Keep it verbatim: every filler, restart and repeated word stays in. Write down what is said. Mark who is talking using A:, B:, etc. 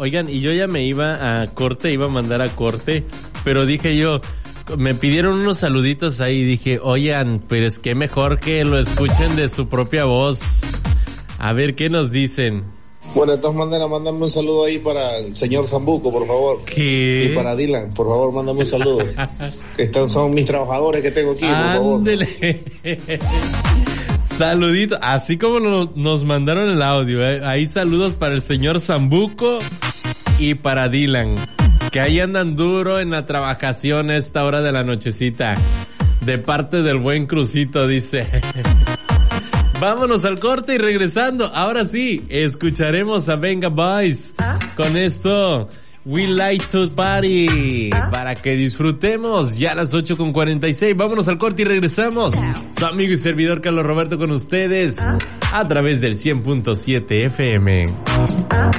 A: Oigan, y yo ya me iba a corte, iba a mandar a corte, pero dije yo, me pidieron unos saluditos ahí y dije, oigan, pero es que mejor que lo escuchen de su propia voz. A ver, ¿qué nos dicen?
B: Bueno, de todas maneras, mándame un saludo ahí para el señor Zambuco, por favor.
A: ¿Qué?
B: Y para Dylan, por favor, mándame un saludo. Estos son mis trabajadores que tengo aquí, por favor.
A: Ándele. Saludito, así como lo, nos mandaron el audio, ¿eh? Ahí saludos para el señor Zambuco y para Dylan, que ahí andan duro en la trabajación a esta hora de la nochecita. De parte del buen Crucito, dice. Vámonos al corte y regresando, ahora sí, escucharemos a Venga Boys. Con esto, We Like to Party, para que disfrutemos ya a las ocho con cuarenta y seis. Vámonos al corte y regresamos. Su amigo y servidor Carlos Roberto con ustedes a través del cien punto siete F M.